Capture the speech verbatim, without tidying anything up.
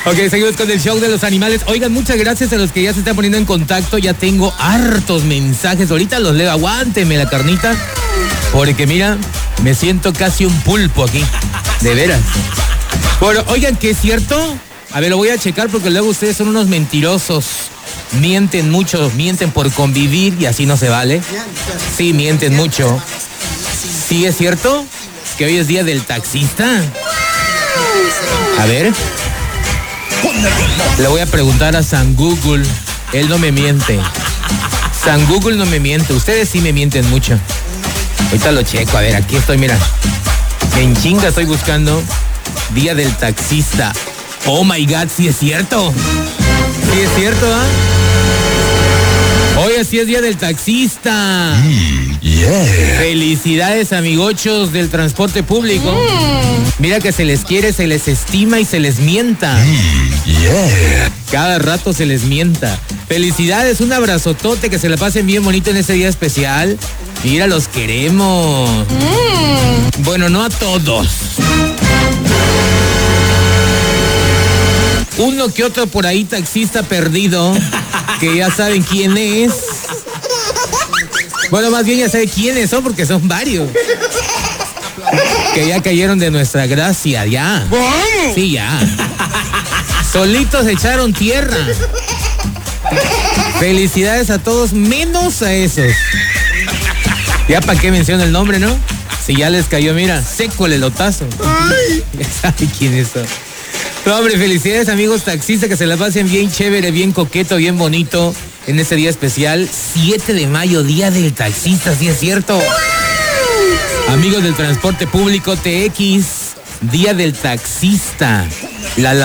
Ok, seguimos con el show de los animales. Oigan, muchas gracias a los que ya se están poniendo en contacto. Ya tengo hartos mensajes. Ahorita los leo. Aguánteme la carnita. Porque mira, me siento casi un pulpo aquí. De veras. Bueno, oigan, ¿qué es cierto? A ver, lo voy a checar porque luego ustedes son unos mentirosos. Mienten mucho, mienten por convivir y así no se vale. Sí, mienten mucho. ¿Sí es cierto que hoy es día del taxista? A ver. Le voy a preguntar a San Google. Él no me miente. San Google no me miente. Ustedes sí me mienten mucho. Ahorita lo checo. A ver, aquí estoy, mira. En chinga estoy buscando día del taxista. Oh my God, sí es cierto. Sí es cierto, ¿ah? ¿eh? Hoy así es día del taxista. Mm, yeah. Felicidades, amigochos del transporte público. Mm. Mira que se les quiere, se les estima y se les mienta. Mm, yeah. Cada rato se les mienta. Felicidades, un abrazotote, que se la pasen bien bonito en este día especial. Mira, los queremos. Mm. Bueno, no a todos. Uno que otro por ahí taxista perdido, que ya saben quién es. Bueno, más bien ya saben quiénes son, porque son varios. Que ya cayeron de nuestra gracia, ya. Sí, ya. Solitos echaron tierra. Felicidades a todos, menos a esos. Ya para qué menciona el nombre, ¿no? Si ya les cayó, mira, seco el elotazo. Ya saben quiénes son. No, hombre, felicidades, amigos taxistas, que se la pasen bien chévere, bien coqueto, bien bonito en este día especial. siete de mayo, día del taxista, ¿sí es cierto? Amigos del transporte público, T X, día del taxista. La, la